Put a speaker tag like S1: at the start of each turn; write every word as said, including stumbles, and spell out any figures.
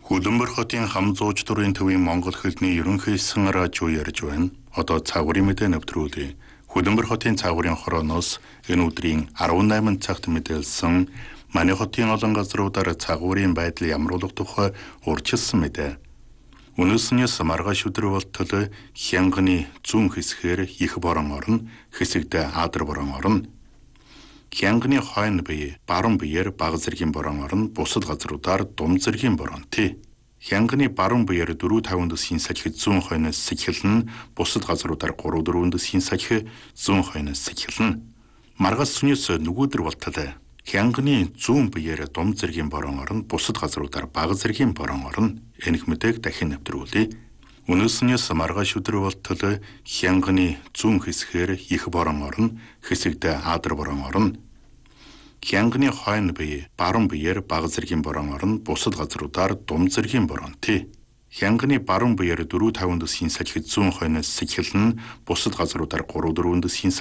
S1: Хөдөлмөр хотын хам зууч дурын төвийн Монгол хэлний ерөнхий сан радио ярьж байна. Одоо цагуурын мэдээ нэвтрүүлье. Хөдөлмөр хотын цагуурын хорооноос энэ өдрийн арван найман цагт мэдээлсэн манай хотын олон газруудаар цагуурын байдал ямруулах тухай урьдчилсан мэдээ. Өнөөснөөс маргааш өдөр болтол Хянганы зүүн хэсгээр их борон орно, хэсэгдээ Адар борон орно. Хянганы хойно бие, баруун биеэр бага зэргийн борон орно, бусад газруудаар дум зэргийн борон тий. Хянганы баруун биеэр дөрвөн таван дэсийн сахих зүүн хойноос сэхэлнэ, бусад газруудаар гурван дөрвөн дэсийн сахих зүүн хойноос сэхэлнэ. Маргааш сүнээс нөгөөдөр болтол Хянганы зүүн биеэр дум зэргийн борон орно, бусад газруудаар бага зэргийн борон орно. Энэх мэдээг дахин нэвтрүүлье. Өнөөснөөс маргааш өдөр болтол Хянганы зүүн хэсгээр их борон орно, хэсэгдээ Адар борон орно. Хянганы хойно бие, баруун биеэр бага зэргийн борон орно, бусад газруудаар дум зэргийн борон тий. Хянганы баруун биеэр дөрвөн таван дэсийн сахих зүүн хойноос сэхэлнэ, бусад газруудаар гурван дөрвөн дэсийн